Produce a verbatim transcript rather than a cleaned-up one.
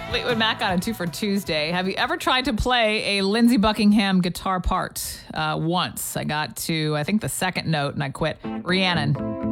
Fleetwood Mac on a two for Tuesday. Have you ever tried to play a Lindsey Buckingham guitar part? Uh, once. I got to, I think, the second note and I quit. Rhiannon.